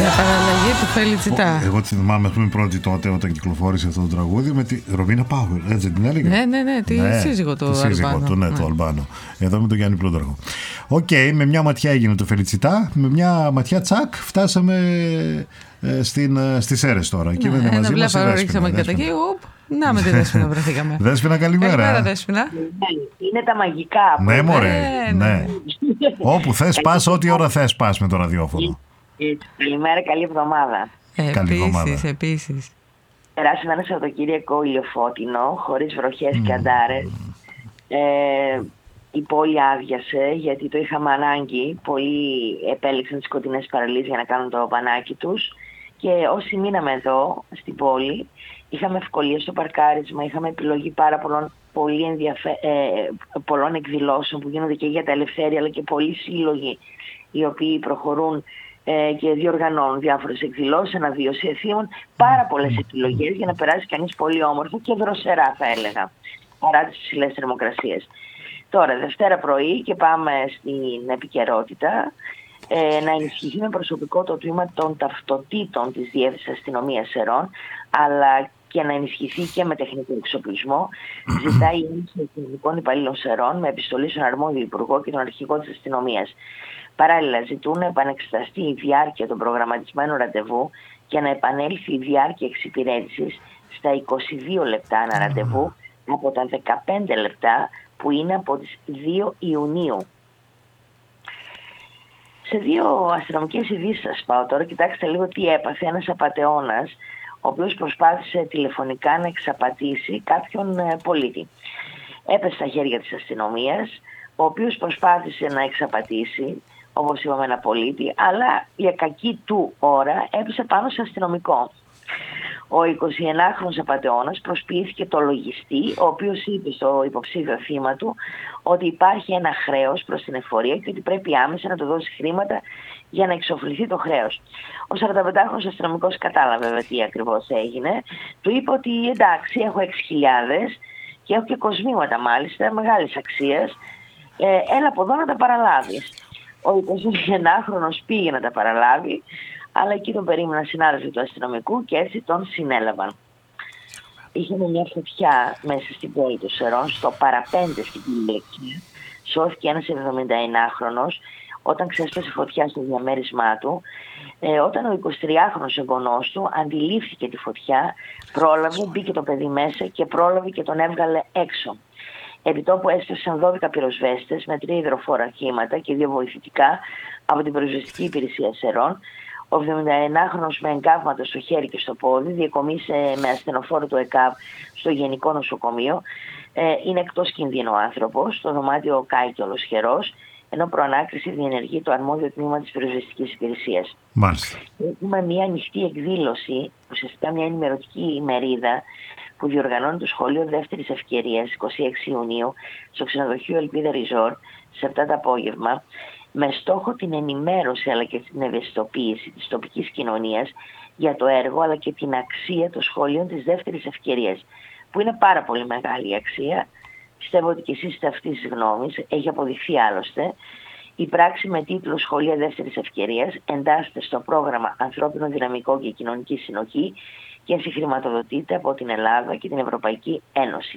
Για παραλλαγή του Φελιτσιτά. Εγώ τη θυμάμαι πριν πρώτη τότε όταν κυκλοφόρησε αυτό το τραγούδι με τη Ροβίνα Πάουερ. Έτσι την έλεγε. Ναι, τη σύζυγο του Αλμπάνο. Ναι, του Αλμπάνο. Εδώ με τον Γιάννη Πλούταρχο. Οκ, με μια ματιά έγινε το Φελιτσιτά, με μια ματιά τσακ φτάσαμε στις Σέρρες τώρα. Και είναι μαζί μας η Δέσποινα. Ρίξαμε κατά εκεί. Να με τη Δέσποινα βρεθήκαμε. Δέσποινα, καλημέρα. Καλημέρα, Δέσποινα. Είναι τα μαγικά. Ναι, μωρέ. Ναι. Όπου θες πας, ό,τι ώρα θες πας με το ραδιόφωνο. Καλημέρα, καλή εβδομάδα. Επίσης. Περάσαμε ένα Σαββατοκύριακο ηλιοφώτινο, χωρίς βροχές και αντάρες. Η πόλη άδειασε γιατί το είχαμε ανάγκη. Πολλοί επέλεξαν τις σκοτεινές παραλίες για να κάνουν το πανάκι τους. Και όσοι μείναμε εδώ στην πόλη, είχαμε ευκολίες στο παρκάρισμα, είχαμε επιλογή πάρα πολλών εκδηλώσεων που γίνονται και για τα ελευθέρια, αλλά και πολλοί σύλλογοι οι οποίοι προχωρούν και διοργανώνουν διάφορες εκδηλώσεις, αναβίωση εθήμων, πάρα πολλές επιλογές για να περάσει κανείς πολύ όμορφο και δροσερά, θα έλεγα, παρά τις ψηλές θερμοκρασίες. Τώρα, Δευτέρα πρωί και πάμε στην επικαιρότητα. Να ενισχυθεί με προσωπικό το τμήμα των ταυτοτήτων της Διεύθυνσης Αστυνομίας Σερών, αλλά και να ενισχυθεί και με τεχνικό εξοπλισμό. Ζητάει η Ένωση Αστυνομικών Υπαλλήλων Σερών με επιστολή στον αρμόδιο Υπουργό και τον Αρχηγό της Αστυνομίας. Παράλληλα, ζητούν να επανεξεταστεί η διάρκεια των προγραμματισμένων ραντεβού και να επανέλθει η διάρκεια εξυπηρέτησης στα 22 λεπτά ένα ραντεβού από τα 15 λεπτά που είναι από τις 2 Ιουνίου. Σε δύο αστυνομικές ειδήσεις σας πάω τώρα. Κοιτάξτε λίγο τι έπαθε ένας απατεώνας, ο οποίος προσπάθησε τηλεφωνικά να εξαπατήσει κάποιον πολίτη. Έπεσε στα χέρια της αστυνομίας, ο οποίος προσπάθησε να εξαπατήσει, όπως είπαμε, ένα πολίτη, αλλά για κακή του ώρα έπεσε πάνω σε αστυνομικό. Ο 29χρονος απατεώνας προσποιήθηκε το λογιστή, ο οποίος είπε στο υποψήφιο θύμα του ότι υπάρχει ένα χρέος προς την εφορία και ότι πρέπει άμεσα να του δώσει χρήματα για να εξοφληθεί το χρέος. Ο 45χρονος αστυνομικός κατάλαβε βέβαια τι ακριβώς έγινε. Του είπε ότι εντάξει, έχω 6.000 και έχω και κοσμήματα μάλιστα μεγάλης αξίας. Έλα από εδώ να τα παραλάβεις. Ο 29χρονος πήγε να τα παραλάβει, αλλά εκεί τον περίμεναν συνάδελφοι του αστυνομικού και έτσι τον συνέλαβαν. Είχαμε μια φωτιά μέσα στην πόλη του Σερών, στο παραπέντε στην Κυλιακή. Σώθηκε ένας 79χρονος όταν ξέσπασε φωτιά στο διαμέρισμά του. Όταν ο 23χρονος εγγονός του αντιλήφθηκε τη φωτιά, πρόλαβε, μπήκε το παιδί μέσα και πρόλαβε και τον έβγαλε έξω. Επιτόπου έστρεψαν 12 πυροσβέστες με 3 υδροφόρα κύματα και 2 βοηθητικά από την πυροσβεστική υπηρεσία Σερών. Ο 79χρονος με εγκάβματα στο χέρι και στο πόδι διακομίσε με ασθενοφόρο του ΕΚΑΒ στο Γενικό Νοσοκομείο. Είναι εκτός κινδύνου ο άνθρωπος, το δωμάτιο κάει και ολοσχερός, ενώ προανάκριση διενεργεί το αρμόδιο τμήμα της πυροσβεστικής υπηρεσίας. Μάλιστα. Έχουμε μια ανοιχτή εκδήλωση, ουσιαστικά μια ενημερωτική ημερίδα, που διοργανώνει το Σχολείο Δεύτερης Ευκαιρίας 26 Ιουνίου στο ξενοδοχείο Ελπίδα Ριζόρ σε 7 το απόγευμα, με στόχο την ενημέρωση αλλά και την ευαισθητοποίηση της τοπικής κοινωνίας για το έργο αλλά και την αξία των σχολείων της δεύτερης ευκαιρίας, που είναι πάρα πολύ μεγάλη η αξία. Πιστεύω ότι και εσείς είστε αυτής της γνώμης, έχει αποδειχθεί άλλωστε. Η πράξη με τίτλο Σχολεία Δεύτερης Ευκαιρίας εντάσσεται στο πρόγραμμα Ανθρώπινο Δυναμικό και Κοινωνική Συνοχή και συγχρηματοδοτείται από την Ελλάδα και την Ευρωπαϊκή Ένωση.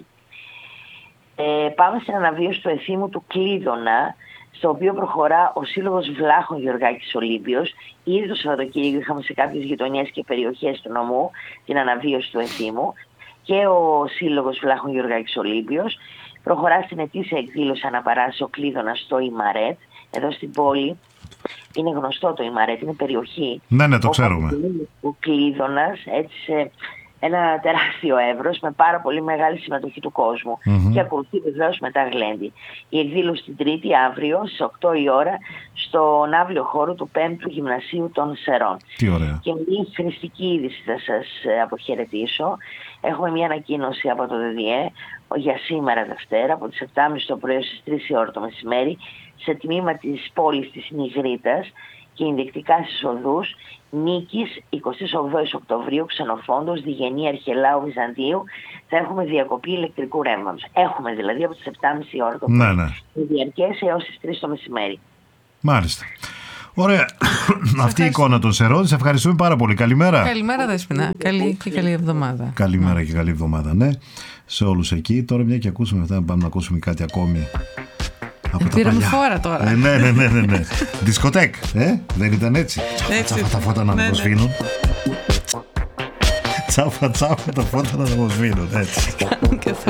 Πάμε στην αναβίωση του εθήμου του Κλείδωνα, στο οποίο προχωρά ο Σύλλογος Βλάχων Γεωργάκης Ολύμπιος. Ήδη το Σαββατοκύριακο είχαμε σε κάποιες γειτονιές και περιοχές του νομού την αναβίωση του εθήμου και ο Σύλλογος Βλάχων Γεωργάκης Ολύμπιος προχωρά στην ετήσια εκδήλωση αναπαράσταση ο Κλείδωνας στο Ιμαρέτ, εδώ στην πόλη. Είναι γνωστό το Ιμαρέτ, είναι περιοχή. Ναι, το ξέρουμε. Ο Κλείδωνας, έτσι σε ένα τεράστιο εύρος με πάρα πολύ μεγάλη συμμετοχή του κόσμου. Και ακολουθεί βεβαίως μετά Γλέντι. Η εκδήλωση την Τρίτη, αύριο στις 8 η ώρα, στον αύριο χώρο του 5ου Γυμνασίου των Σερών. Τι ωραία. Και μια χρηστική είδηση θα σας αποχαιρετήσω. Έχουμε μια ανακοίνωση από το ΔΔΕ για σήμερα Δευτέρα, από τις 7.30 το πρωί στις 3 η ώρα το μεσημέρι, σε τμήμα της πόλης της Νιγρίτας και ενδεικτικά στις οδούς Νίκης 28 Οκτωβρίου, Ξενοφόντος, Διγενή, Αρχελάου, Βυζαντίου, θα έχουμε διακοπή ηλεκτρικού ρεύματος. Έχουμε δηλαδή από τις 7.30 ώρα το πρωί. Ναι. Διαρκές έως τις 3 το μεσημέρι. Μάλιστα. Ωραία. Αυτή η εικόνα των Σερών. Σε ευχαριστούμε πάρα πολύ. Καλημέρα. Καλημέρα, Δέσποινα. Καλή και καλή εβδομάδα. Καλημέρα και καλή εβδομάδα, ναι. Σε όλους εκεί. Τώρα μια και ακούσαμε αυτά, πάμε να ακούσουμε κάτι ακόμη. Πήραμε φόρα τώρα. Ναι. Δισκοτέκ. Δεν ήταν έτσι. Τσάφα τα φώτα να μου σβήνουν. Τσάφα τα φώτα να μου σβήνουν. Έτσι.